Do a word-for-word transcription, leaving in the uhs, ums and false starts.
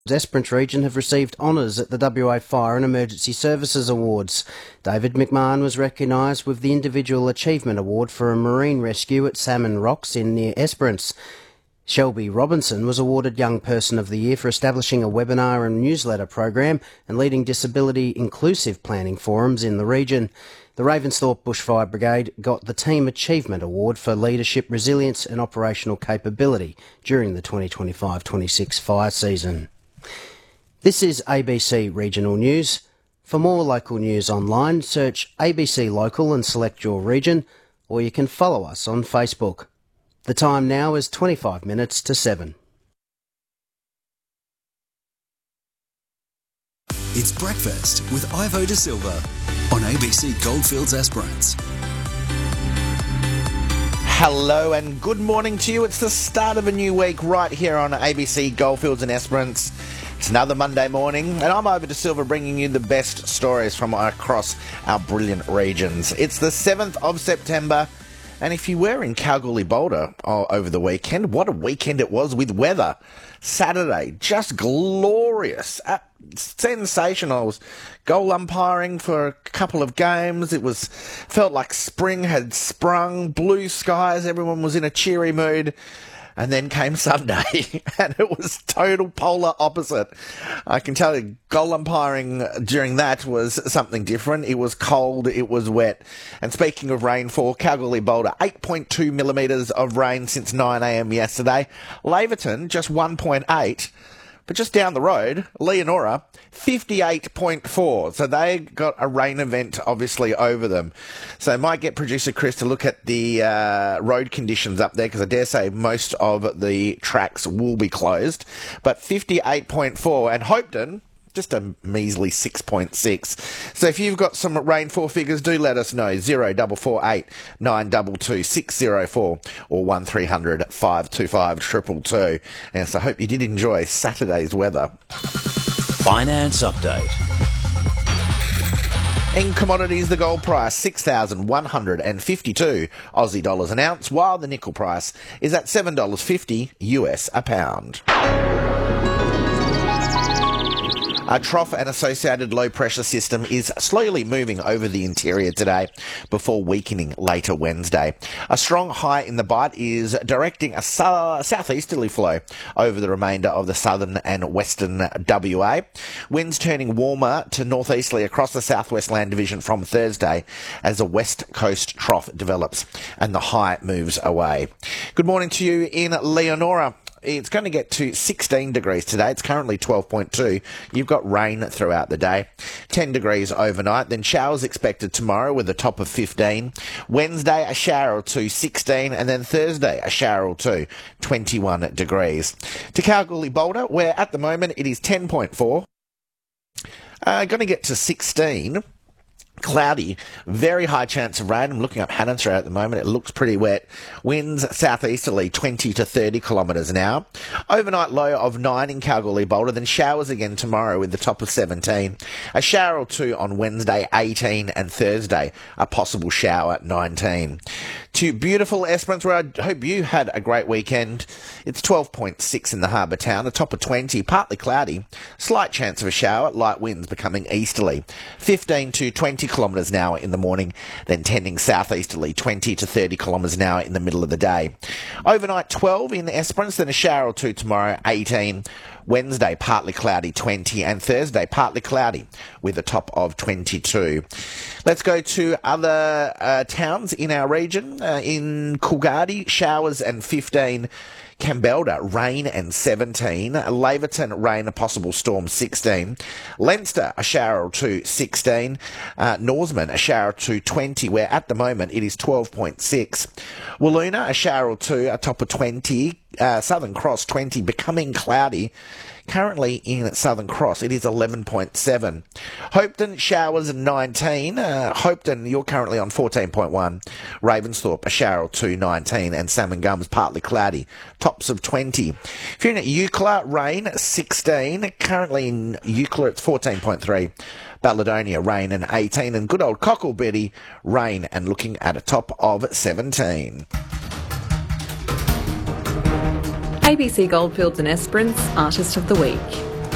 Esperance region have received honours at the W A Fire and Emergency Services Awards. David McMahon was recognised with the Individual Achievement Award for a marine rescue at Salmon Rocks in near Esperance. Shelby Robinson was awarded Young Person of the Year for establishing a webinar and newsletter program and leading disability inclusive planning forums in the region. The Ravensthorpe Bushfire Brigade got the Team Achievement Award for leadership, resilience and operational capability during the twenty twenty-five twenty-six fire season. This is A B C Regional News. For more local news online, search A B C Local and select your region, or you can follow us on Facebook. The time now is twenty-five minutes to seven. It's breakfast with Ivo De Silva on A B C Goldfields Esperance. Hello and good morning to you. It's the start of a new week right here on A B C Goldfields and Esperance. It's another Monday morning and I'm Ivo De Silva bringing you the best stories from across our brilliant regions. It's the seventh of September. And if you were in Kalgoorlie Boulder oh, over the weekend, what a weekend it was with weather. Saturday, just glorious, uh, sensational. I was goal umpiring for a couple of games. It was felt like spring had sprung, blue skies, everyone was in a cheery mood. And then came Sunday, and it was total polar opposite. I can tell you, goal umpiring during that was something different. It was cold, it was wet. And speaking of rainfall, Kalgoorlie Boulder, eight point two millimetres of rain since nine a m yesterday. Laverton, just one point eight. But just down the road, Leonora, fifty-eight point four. So they got a rain event, obviously, over them. So I might get producer Chris to look at the uh, road conditions up there, because I dare say most of the tracks will be closed. But fifty-eight point four. And Hopetoun, just a measly six point six. So if you've got some rainfall figures, do let us know. zero four four eight nine two two six zero four or one three hundred five two five two two two. And so I hope you did enjoy Saturday's weather. Finance update. In commodities, the gold price six thousand one hundred fifty-two Aussie dollars an ounce, while the nickel price is at seven dollars fifty U S a pound. A trough and associated low-pressure system is slowly moving over the interior today before weakening later Wednesday. A strong high in the bight is directing a su- southeasterly flow over the remainder of the southern and western W A. Winds turning warmer to northeasterly across the southwest land division from Thursday as a west coast trough develops and the high moves away. Good morning to you in Leonora. It's going to get to sixteen degrees today. It's currently twelve point two. You've got rain throughout the day. ten degrees overnight. Then showers expected tomorrow with a top of fifteen. Wednesday, a shower or two, sixteen. And then Thursday, a shower or two, twenty-one degrees. To Kalgoorlie Boulder, where at the moment it is ten point four. Uh, going to get to sixteen. Cloudy, very high chance of rain. I'm looking up Hannonstra at the moment. It looks pretty wet. Winds southeasterly twenty to thirty kilometres an hour. Overnight low of nine in Kalgoorlie Boulder, then showers again tomorrow with the top of seventeen. A shower or two on Wednesday, eighteen, and Thursday, a possible shower, nineteen. To beautiful Esperance, where I hope you had a great weekend. It's twelve point six in the harbour town, a top of twenty, partly cloudy. Slight chance of a shower, light winds becoming easterly. fifteen to twenty kilometres an hour in the morning, then tending southeasterly twenty to thirty kilometres an hour in the middle of the day. Overnight twelve in Esperance, then a shower or two tomorrow, eighteen. Wednesday, partly cloudy, twenty, and Thursday, partly cloudy, with a top of twenty-two. Let's go to other uh, towns in our region. Uh, in Coolgardie, showers and fifteen. Campbelda, rain and seventeen. Laverton, rain, a possible storm, sixteen. Leinster, a shower or two, sixteen. Uh, Norseman, a shower or two, twenty, where at the moment it is twelve point six. Wiluna, a shower or two, a top of twenty. Uh, Southern Cross, twenty, becoming cloudy. Currently in Southern Cross, it is eleven point seven. Hopetoun, showers nineteen. Uh, Hopetoun, you're currently on fourteen point one. Ravensthorpe, a shower or two, nineteen. And Salmon Gums, partly cloudy, tops of twenty. If you're in Eucla, rain, sixteen. Currently in Eucla, it's fourteen point three. Balladonia, rain and eighteen. And good old Cocklebetty, rain and looking at a top of seventeen. A B C Goldfields and Esperance Artist of the Week.